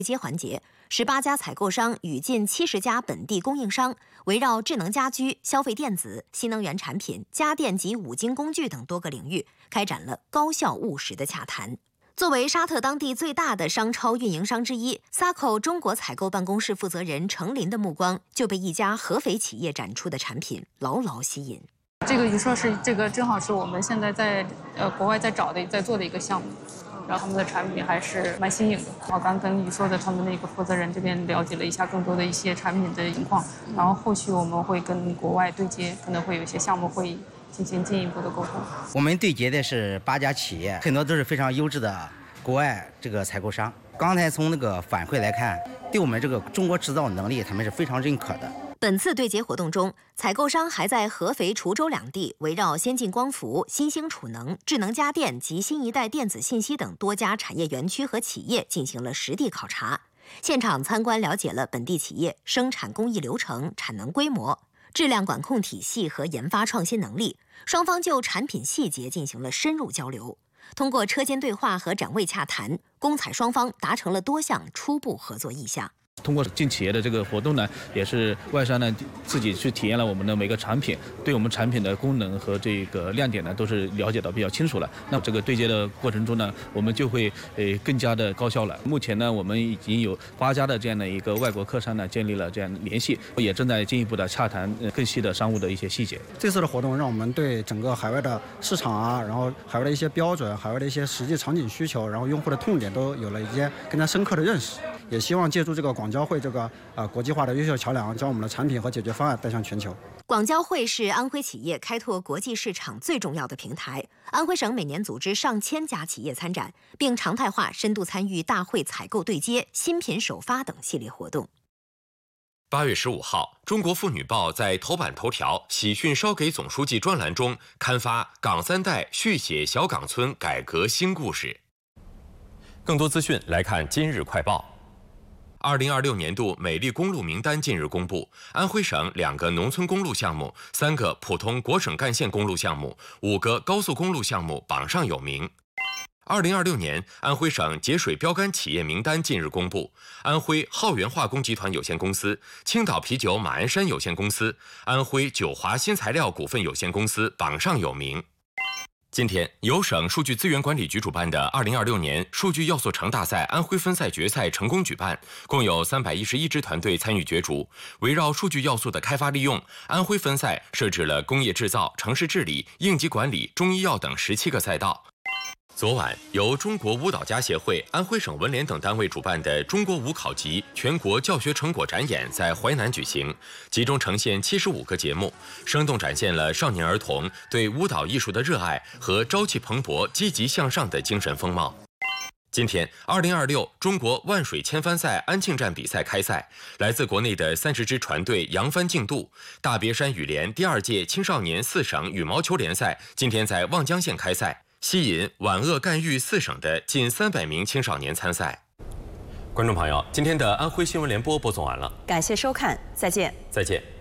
接环节，18家采购商与近70家本地供应商，围绕智能家居、消费电子、新能源产品、家电及五金工具等多个领域，开展了高效务实的洽谈。作为沙特当地最大的商超运营商之一 ，SACO 中国采购办公室负责人程林的目光就被一家合肥企业展出的产品牢牢吸引。 这个你说是这个正好是我们现在在国外在做的一个项目。然后他们的产品还是蛮新颖的。我刚跟你说的，他们那个负责人这边了解了一下更多的一些产品的情况，然后后续我们会跟国外对接，可能会有一些项目会进行进一步的沟通。 我们对接的是8家企业，很多都是非常优质的国外这个采购商。刚才从那个反馈来看，对我们这个中国制造能力，他们是非常认可的。 本次对接活动中，采购商还在合肥、滁州两地围绕先进光伏、新兴储能、智能家电及新一代电子信息等多家产业园区和企业进行了实地考察，现场参观了解了本地企业生产工艺流程、产能规模、质量管控体系和研发创新能力，双方就产品细节进行了深入交流。通过车间对话和展位洽谈，供采双方达成了多项初步合作意向。 通过进企业的这个活动呢，也是外商呢自己去体验了我们的每个产品，对我们产品的功能和这个亮点呢都是了解到比较清楚了。那这个对接的过程中呢，我们就会更加的高效了。目前呢，我们已经有8家的这样的一个外国客商呢建立了这样的联系，也正在进一步的洽谈更细的商务的一些细节。 这次的活动让我们对整个海外的市场啊，然后海外的一些标准、海外的一些实际场景需求，然后用户的痛点都有了一些更加深刻的认识。也希望借助这个广交会这个国际化的优秀桥梁，将我们的产品和解决方案带向全球。 广交会是安徽企业开拓国际市场最重要的平台。安徽省每年组织上千家企业参展，并常态化深度参与大会采购对接、新品首发等系列活动。 8月15号，《中国妇女报》在头版头条喜讯捎给总书记专栏中刊发“港3代续写小岗村改革新故事”。更多资讯来看今日快报。2026年度美丽公路名单近日公布，安徽省2个农村公路项目、3个普通国省干线公路项目、5个高速公路项目榜上有名。2026年，安徽省节水标杆企业名单近日公布，安徽浩源化工集团有限公司、青岛啤酒马鞍山有限公司、安徽九华新材料股份有限公司榜上有名。今天，由省数据资源管理局主办的2026年数据要素城大赛安徽分赛决赛成功举办，共有311支团队参与角逐。围绕数据要素的开发利用，安徽分赛设置了工业制造、城市治理、应急管理、中医药等17个赛道。昨晚，由中国舞蹈家协会、安徽省文联等单位主办的中国舞考级全国教学成果展演在淮南举行，集中呈现75个节目，生动展现了少年儿童对舞蹈艺术的热爱和朝气蓬勃、积极向上的精神风貌。今天，2026中国万水千帆赛安庆站比赛开赛，来自国内的30支船队扬帆竞渡。大别山羽联第2届青少年4省羽毛球联赛今天在望江县开赛，吸引皖鄂赣豫4省的近300名青少年参赛。观众朋友，今天的安徽新闻联播播送完了， 感谢收看，再见。 再见。